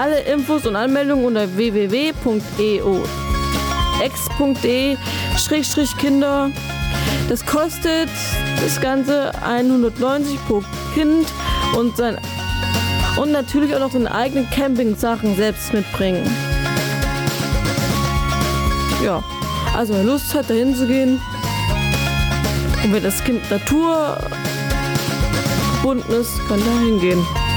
Alle Infos und Anmeldungen unter www.eox.de/Kinder. Das kostet das Ganze 190 pro Kind und natürlich auch noch seine eigenen Camping-Sachen selbst mitbringen. Ja, also wer Lust hat, dahin zu gehen und wer das Kind naturverbunden ist, kann da hingehen.